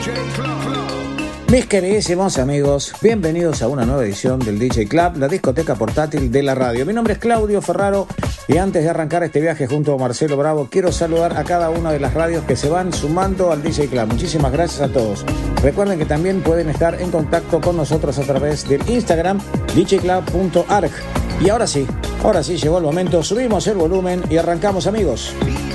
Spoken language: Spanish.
Mis queridísimos amigos, bienvenidos a una nueva edición del DJ Club, la discoteca portátil de la radio. Mi nombre es Claudio Ferraro y antes de arrancar este viaje junto a Marcelo Bravo, quiero saludar a cada una de las radios que se van sumando al DJ Club. Muchísimas gracias a todos. Recuerden que también pueden estar en contacto con nosotros a través del Instagram djclub.arg. Y ahora sí llegó el momento, subimos el volumen y arrancamos, amigos.